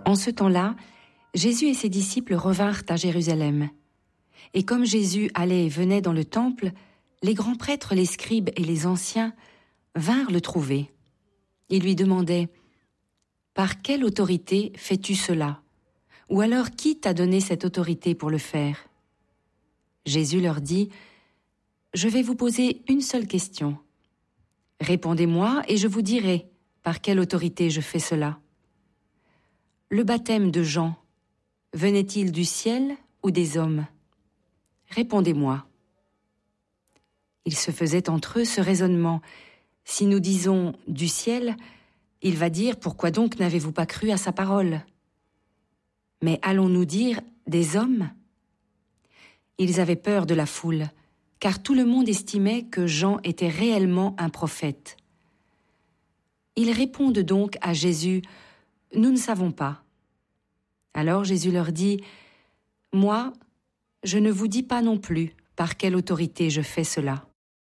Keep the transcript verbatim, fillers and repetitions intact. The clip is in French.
En ce temps-là, Jésus et ses disciples revinrent à Jérusalem. Et comme Jésus allait et venait dans le temple, les grands prêtres, les scribes et les anciens vinrent le trouver. Ils lui demandaient « Par quelle autorité fais-tu cela ? Ou alors qui t'a donné cette autorité pour le faire ?» Jésus leur dit « Je vais vous poser une seule question. Répondez-moi et je vous dirai par quelle autorité je fais cela. Le baptême de Jean, venait-il du ciel ou des hommes ? Répondez-moi. » Il se faisait entre eux ce raisonnement. Si nous disons « du ciel », il va dire « Pourquoi donc n'avez-vous pas cru à sa parole ?» Mais allons-nous dire « des hommes » ? Ils avaient peur de la foule, car tout le monde estimait que Jean était réellement un prophète. Ils répondent donc à Jésus « Nous ne savons pas ». Alors Jésus leur dit « Moi, je ne vous dis pas non plus par quelle autorité je fais cela.